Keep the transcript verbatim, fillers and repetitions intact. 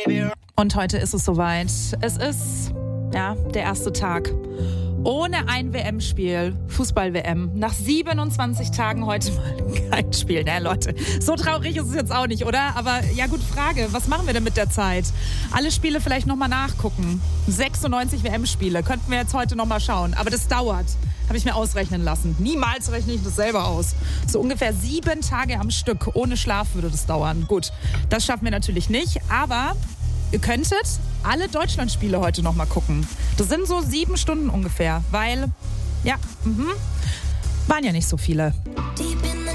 Und heute ist es soweit. Es ist, ja, der erste Tag. Ohne ein W M-Spiel, Fußball-W M. Nach siebenundzwanzig Tagen heute mal kein Spiel. Na Leute, so traurig ist es jetzt auch nicht, oder? Aber ja gut, Frage, was machen wir denn mit der Zeit? Alle Spiele vielleicht nochmal nachgucken. sechsundneunzig W M-Spiele, könnten wir jetzt heute nochmal schauen. Aber das dauert, habe ich mir ausrechnen lassen. Niemals rechne ich das selber aus. So ungefähr sieben Tage am Stück, ohne Schlaf würde das dauern. Gut, das schaffen wir natürlich nicht, aber ihr könntet alle Deutschlandspiele heute noch mal gucken. Das sind so sieben Stunden ungefähr, weil, ja, mhm, waren ja nicht so viele. Die